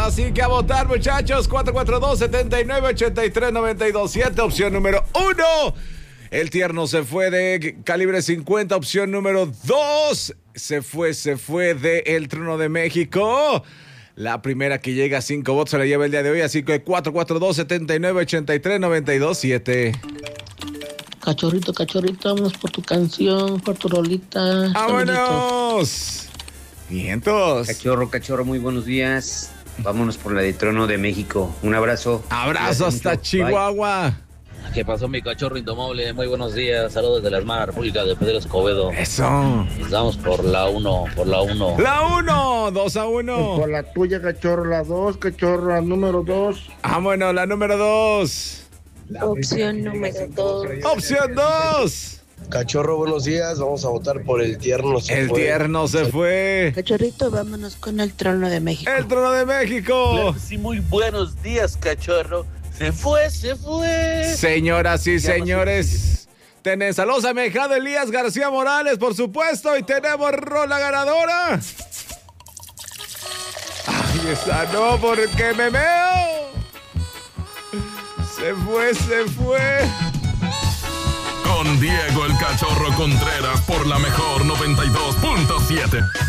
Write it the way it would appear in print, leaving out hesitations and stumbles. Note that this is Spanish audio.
Así que a votar, muchachos. 442-79-83-92-7. Opción número 1. El tierno se fue de Calibre 50. Opción número 2. Se fue de El Trono de México. La primera que llega a 5 votos se la lleva el día de hoy. Así que 442-79-83-92-7. Cachorrito, vámonos por tu canción, por tu rolita. ¡Vámonos! Vientos. Cachorro, muy buenos días. Vámonos por la de Trono de México. Un abrazo. Abrazo hasta Chihuahua. Bye. ¿Qué pasó, mi cachorro indomable? Muy buenos días. Saludos desde la hermana República de Pedro Escobedo. Eso. Estamos por la 1. La 1, 2-1. Por la tuya, cachorro, la 2, cachorro, la número 2. Bueno, la número 2. Opción número 2. Opción 2. Cachorro, buenos días. Vamos a votar por el tierno. El tierno se fue. Cachorrito, vámonos con el Trono de México. El Trono de México. Claro, sí, muy buenos días, cachorro. Se fue. Señoras y señores, tenés a los amejado Elías García Morales, por supuesto, y tenemos rola ganadora. Ahí está, no, porque me veo. Se fue. Con Diego el Cachorro Contreras por la mejor 92.7.